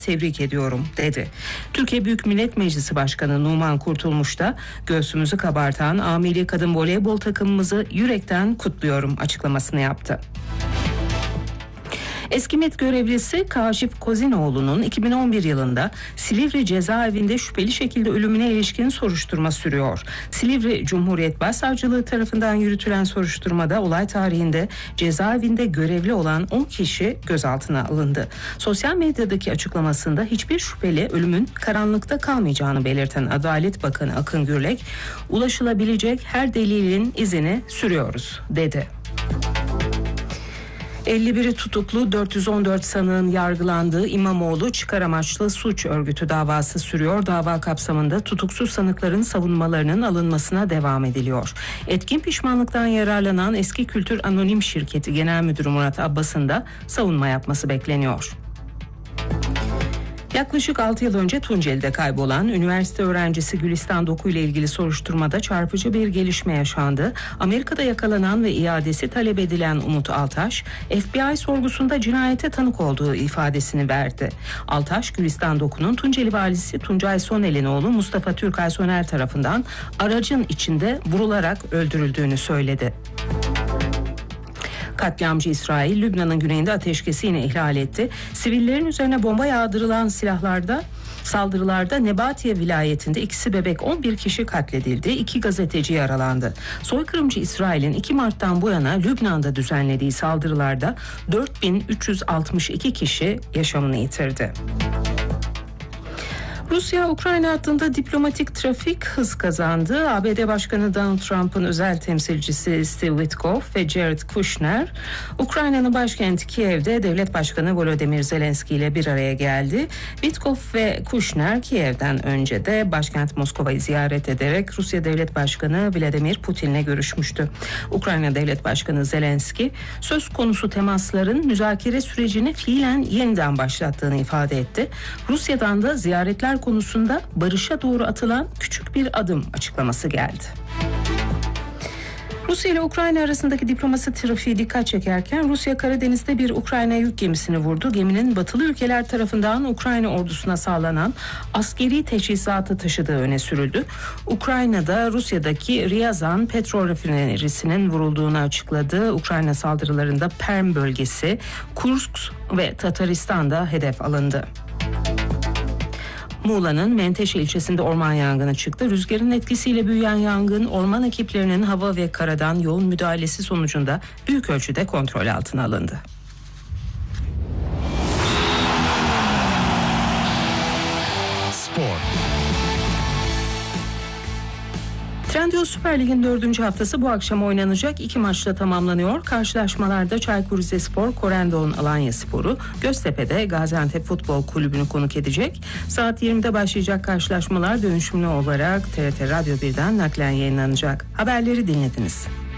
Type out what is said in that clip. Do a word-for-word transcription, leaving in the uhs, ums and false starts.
tebrik ediyorum dedi. Türkiye Büyük Millet Meclisi Başkanı Numan Kurtulmuş da göğsümüzü kabartan A Milli Kadın Voleybol takımımızı yürekten kutluyorum açıklamasını yaptı. Eski M E T görevlisi Kaşif Kozinoğlu'nun iki bin on bir yılında Silivri cezaevinde şüpheli şekilde ölümüne ilişkin soruşturma sürüyor. Silivri Cumhuriyet Başsavcılığı tarafından yürütülen soruşturmada olay tarihinde cezaevinde görevli olan on kişi gözaltına alındı. Sosyal medyadaki açıklamasında hiçbir şüpheli ölümün karanlıkta kalmayacağını belirten Adalet Bakanı Akın Gürlek, ulaşılabilecek her delilin izini sürüyoruz dedi. elli biri tutuklu, dört yüz on dört sanığın yargılandığı İmamoğlu çıkar amaçlı suç örgütü davası sürüyor. Dava kapsamında tutuksuz sanıkların savunmalarının alınmasına devam ediliyor. Etkin pişmanlıktan yararlanan Eski Kültür Anonim Şirketi Genel Müdürü Murat Abbas'ın da savunma yapması bekleniyor. Yaklaşık altı yıl önce Tunceli'de kaybolan üniversite öğrencisi Gülistan Doku ile ilgili soruşturmada çarpıcı bir gelişme yaşandı. Amerika'da yakalanan ve iadesi talep edilen Umut Altaş, F B I sorgusunda cinayete tanık olduğu ifadesini verdi. Altaş, Gülistan Doku'nun Tunceli valisi Tuncay Sonel'in oğlu Mustafa Türkay Soner tarafından aracın içinde vurularak öldürüldüğünü söyledi. Katliamcı İsrail, Lübnan'ın güneyinde ateşkesi yine ihlal etti. Sivillerin üzerine bomba yağdırılan silahlarda Saldırılarda Nebatiye vilayetinde ikisi bebek on bir kişi katledildi, iki gazeteci yaralandı. Soykırımcı İsrail'in iki Mart'tan bu yana Lübnan'da düzenlediği saldırılarda dört bin üç yüz altmış iki kişi yaşamını yitirdi. Rusya-Ukrayna hattında diplomatik trafik hız kazandı. A B D Başkanı Donald Trump'ın özel temsilcisi Steve Witkoff ve Jared Kushner, Ukrayna'nın başkenti Kiev'de Devlet Başkanı Volodymyr Zelenski ile bir araya geldi. Witkoff ve Kushner Kiev'den önce de başkent Moskova'yı ziyaret ederek Rusya Devlet Başkanı Vladimir Putin'le görüşmüştü. Ukrayna Devlet Başkanı Zelenski, söz konusu temasların müzakere sürecini fiilen yeniden başlattığını ifade etti. Rusya'dan da ziyaretler konusunda barışa doğru atılan küçük bir adım açıklaması geldi. Rusya ile Ukrayna arasındaki diplomasi trafiği dikkat çekerken Rusya Karadeniz'de bir Ukrayna yük gemisini vurdu. Geminin batılı ülkeler tarafından Ukrayna ordusuna sağlanan askeri teçhizatı taşıdığı öne sürüldü. Ukrayna'da Rusya'daki Ryazan petrol rafinerisinin vurulduğunu açıkladı. Ukrayna saldırılarında Perm bölgesi, Kursk ve Tataristan'da hedef alındı. Muğla'nın Menteşe ilçesinde orman yangını çıktı. Rüzgarın etkisiyle büyüyen yangın orman ekiplerinin hava ve karadan yoğun müdahalesi sonucunda büyük ölçüde kontrol altına alındı. Spor. Trendyol Süper Lig'in dördüncü haftası bu akşam oynanacak. İki maçla tamamlanıyor. Karşılaşmalarda Çaykur Rizespor, Korendon Alanyaspor'u, Göztepe'de Gaziantep Futbol Kulübü'nü konuk edecek. Saat yirmide başlayacak karşılaşmalar dönüşümlü olarak T R T Radyo birden naklen yayınlanacak. Haberleri dinlediniz.